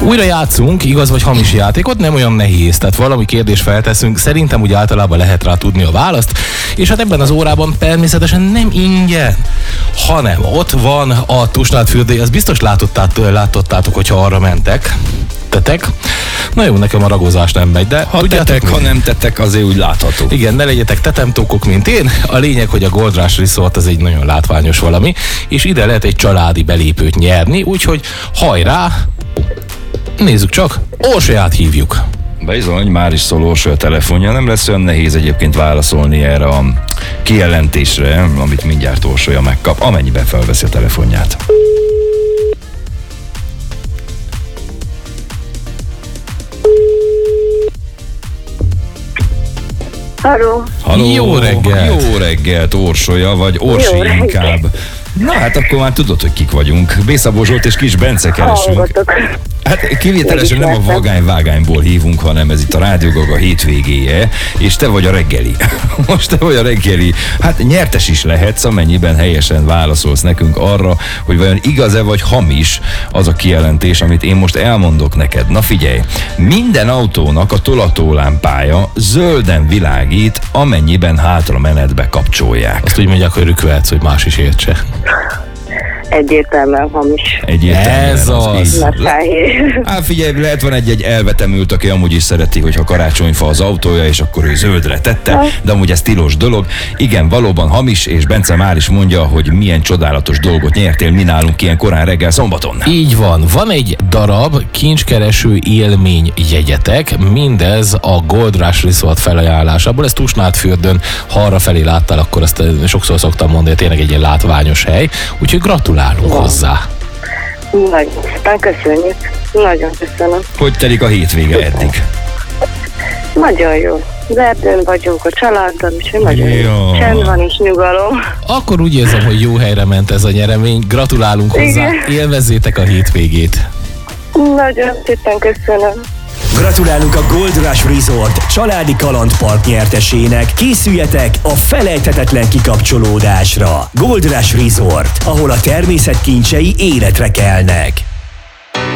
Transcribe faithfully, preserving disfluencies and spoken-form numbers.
Újra játszunk, igaz vagy hamis játékot, nem olyan nehéz, tehát valami kérdést felteszünk, szerintem úgy általában lehet rá tudni a választ, és hát ebben az órában természetesen nem ingyen, hanem ott van a Tusnádfürdő, ezt biztos látottátok, hogyha arra mentek. Tetek. Na jó, nekem a ragozás nem megy, de... Ha tetek, ha nem tetek, azért úgy látható. Igen, ne legyetek tetemtókok, mint én. A lényeg, hogy a Gold Rush Resort az egy nagyon látványos valami, és ide lehet egy családi belépőt nyerni, úgyhogy hajrá! Nézzük csak, Orsolyát hívjuk. Bizony, már is szól Orsolya a telefonja, nem lesz olyan nehéz egyébként válaszolni erre a kijelentésre, amit mindjárt Orsolya megkap, amennyiben felveszi a telefonját. Halló. Halló. Jó reggelt. Jó reggelt, Orsolya, vagy Orsi inkább. Na hát akkor már tudod, hogy kik vagyunk. B-Szabó Zsolt és Kis Bence keresünk. Hallgatok. Hát kivételesen nem a vagány-vágányból hívunk, hanem ez itt a Rádió Gaga hétvégéje, és te vagy a reggeli. Most te vagy a reggeli. Hát nyertes is lehetsz, amennyiben helyesen válaszolsz nekünk arra, hogy vajon igaz-e vagy hamis az a kijelentés, amit én most elmondok neked. Na figyelj, minden autónak a tolatólámpája zölden világít, amennyiben hátra menetbe kapcsolják. Azt úgy mondják, hogy rükvelsz, hogy más is értse. Egyértelműen hamis. Egyértelműen Ez az. Így. Na, fehér. Hát figyelj, lehet van egy-egy elvetemült, aki amúgy is szereti, hogyha karácsonyfa az autója, és akkor ő zöldre tette, de amúgy ez tilos dolog. Igen, valóban hamis, és Bence már is mondja, hogy milyen csodálatos dolgot nyertél mi nálunk ilyen korán reggel szombaton. Így van, van egy darab kincskereső élmény jegyetek, mindez a Gold Rush Resort felajánlásából, ez Tusnádfürdőn, ha arra felé láttál, akkor azt sokszor szoktam mondani, tényleg egy ilyen látványos hely, úgyhogy gratulálunk hozzá. Nagyon szépen köszönjük. Nagyon köszönöm. Hogy telik a hétvége eddig? Nagyon jó. Verdőn vagyunk a családdal, úgyhogy nagyon Jó. jó. Csend van és nyugalom. Akkor úgy érzem, hogy jó helyre ment ez a nyeremény, gratulálunk hozzá, Igen. élvezzétek a hétvégét. Nagyon szépen köszönöm. Gratulálunk a Gold Rush Resort családi kalandpark nyertesének. Készüljetek a felejthetetlen kikapcsolódásra. Gold Rush Resort, ahol a természet kincsei életre kelnek.